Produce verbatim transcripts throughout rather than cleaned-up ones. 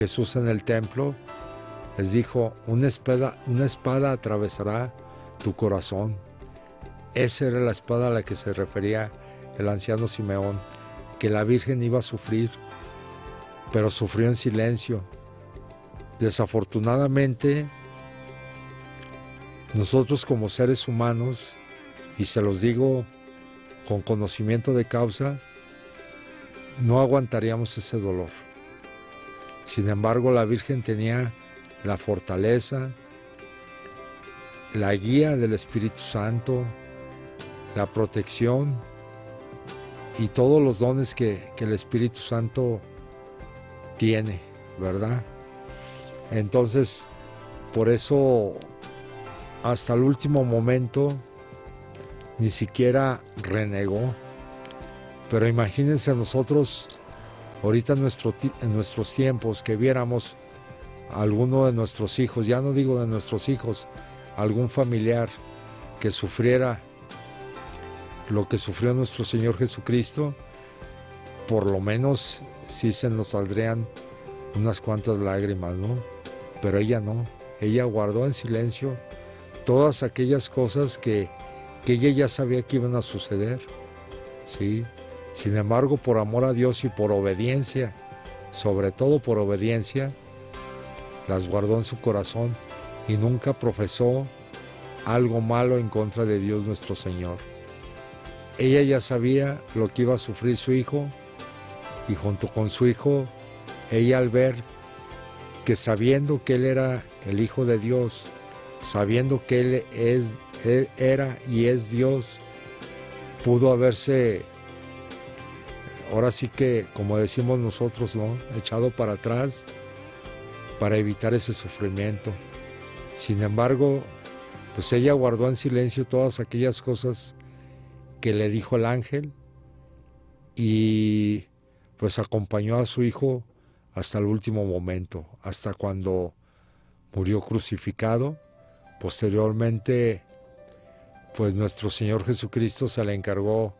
Jesús en el templo les dijo, una espada, una espada atravesará tu corazón. Esa era la espada a la que se refería el anciano Simeón, que la Virgen iba a sufrir, pero sufrió en silencio. Desafortunadamente, nosotros como seres humanos, y se los digo con conocimiento de causa, no aguantaríamos ese dolor. Sin embargo, la Virgen tenía la fortaleza, la guía del Espíritu Santo, la protección y todos los dones que, que el Espíritu Santo tiene, ¿verdad? Entonces, por eso, hasta el último momento, ni siquiera renegó. Pero imagínense nosotros, ahorita en, nuestro, en nuestros tiempos, que viéramos a alguno de nuestros hijos, ya no digo de nuestros hijos, algún familiar que sufriera lo que sufrió nuestro Señor Jesucristo, por lo menos sí se nos saldrían unas cuantas lágrimas, ¿no? Pero ella no, ella guardó en silencio todas aquellas cosas que, que ella ya sabía que iban a suceder, ¿sí? Sin embargo, por amor a Dios y por obediencia, sobre todo por obediencia, las guardó en su corazón y nunca profesó algo malo en contra de Dios nuestro Señor. Ella ya sabía lo que iba a sufrir su hijo, y junto con su hijo, ella al ver que sabiendo que él era el Hijo de Dios, sabiendo que él es, él era y es Dios, pudo haberse, ahora sí que, como decimos nosotros, ¿no?, echado para atrás para evitar ese sufrimiento. Sin embargo, pues ella guardó en silencio todas aquellas cosas que le dijo el ángel y pues acompañó a su hijo hasta el último momento, hasta cuando murió crucificado. Posteriormente, pues nuestro Señor Jesucristo se le encargó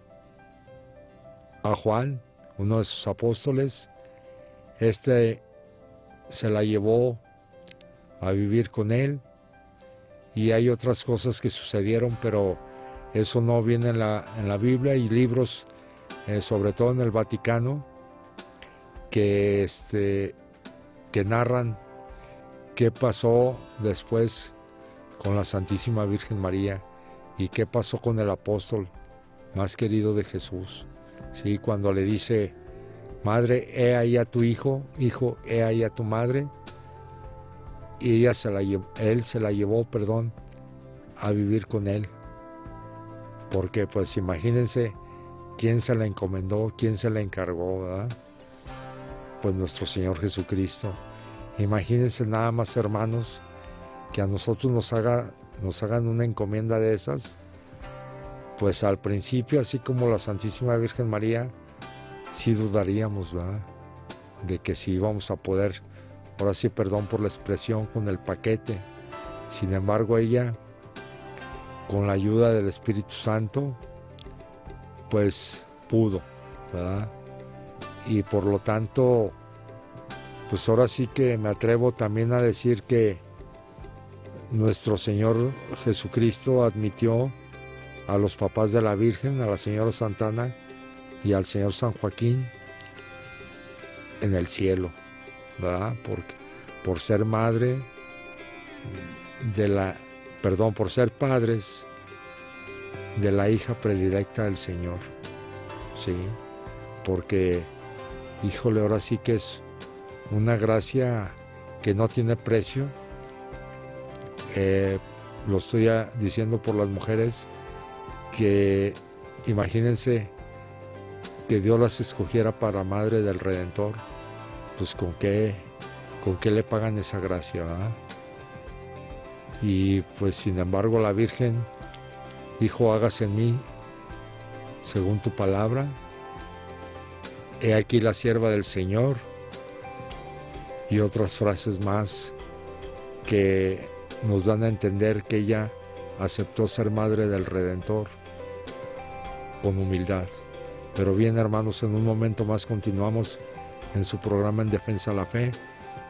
a Juan, uno de sus apóstoles. Este se la llevó a vivir con él, y hay otras cosas que sucedieron, pero eso no viene en la, en la Biblia. Hay libros, eh, sobre todo en el Vaticano, que, este, que narran qué pasó después con la Santísima Virgen María y qué pasó con el apóstol más querido de Jesús, ¿sí? Cuando le dice, madre, he ahí a tu hijo, hijo, he ahí a tu madre, y ella se la llevó, él se la llevó, perdón, a vivir con él. Porque pues imagínense quién se la encomendó, quién se la encargó, ¿verdad? Pues nuestro Señor Jesucristo. Imagínense nada más, hermanos, que a nosotros nos, haga, nos hagan una encomienda de esas. Pues al principio, así como la Santísima Virgen María, sí dudaríamos, ¿verdad?, de que sí íbamos a poder, ahora sí, perdón por la expresión, con el paquete. Sin embargo, ella, con la ayuda del Espíritu Santo, pues pudo, ¿verdad? Y por lo tanto, pues ahora sí que me atrevo también a decir que nuestro Señor Jesucristo admitió a los papás de la Virgen, a la señora Santana y al señor San Joaquín, en el cielo, ¿verdad? Porque, por ser madre de la, perdón, por ser padres de la hija predilecta del Señor, ¿sí? Porque, híjole, ahora sí que es una gracia que no tiene precio. Eh, lo estoy diciendo por las mujeres, que imagínense que Dios las escogiera para madre del Redentor, pues con qué, con qué le pagan esa gracia, ¿verdad? Y pues sin embargo la Virgen dijo, hágase en mí según tu palabra. He aquí la sierva del Señor, y otras frases más que nos dan a entender que ella aceptó ser madre del Redentor con humildad. Pero bien, hermanos, en un momento más continuamos en su programa En Defensa de la Fe.